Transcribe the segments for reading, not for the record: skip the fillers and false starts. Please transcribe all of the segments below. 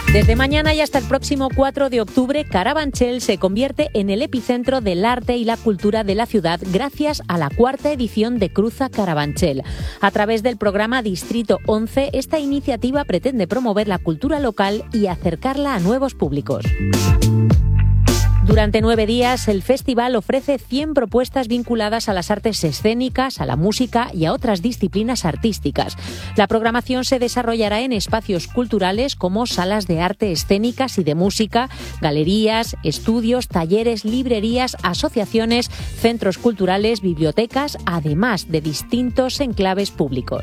Desde mañana y hasta el próximo 4 de octubre, Carabanchel se convierte en el epicentro del arte y la cultura de la ciudad gracias a la 4ª edición de Cruza Carabanchel. A través del programa Distrito 11, esta iniciativa pretende promover la cultura local y acercarla a nuevos públicos. Durante 9 días, el festival ofrece 100 propuestas vinculadas a las artes escénicas, a la música y a otras disciplinas artísticas. La programación se desarrollará en espacios culturales como salas de arte escénicas y de música, galerías, estudios, talleres, librerías, asociaciones, centros culturales, bibliotecas, además de distintos enclaves públicos.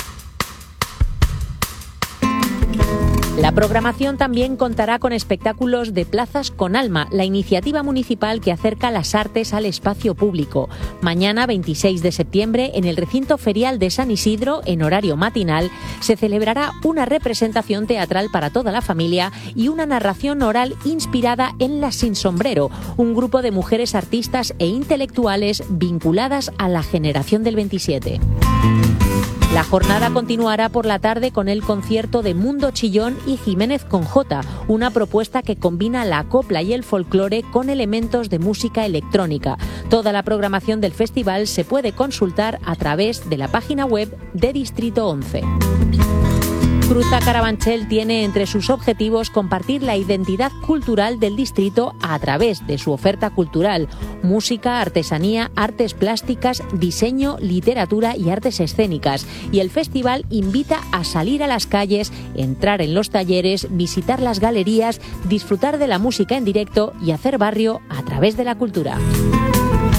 La programación también contará con espectáculos de Plazas con Alma, la iniciativa municipal que acerca las artes al espacio público. Mañana, 26 de septiembre, en el recinto ferial de San Isidro, en horario matinal, se celebrará una representación teatral para toda la familia y una narración oral inspirada en Las Sin Sombrero, un grupo de mujeres artistas e intelectuales vinculadas a la generación del 27. La jornada continuará por la tarde con el concierto de Mundo Chillón y Jiménez con J, una propuesta que combina la copla y el folclore con elementos de música electrónica. Toda la programación del festival se puede consultar a través de la página web de Distrito 11. Cruza Carabanchel tiene entre sus objetivos compartir la identidad cultural del distrito a través de su oferta cultural: música, artesanía, artes plásticas, diseño, literatura y artes escénicas. Y el festival invita a salir a las calles, entrar en los talleres, visitar las galerías, disfrutar de la música en directo y hacer barrio a través de la cultura.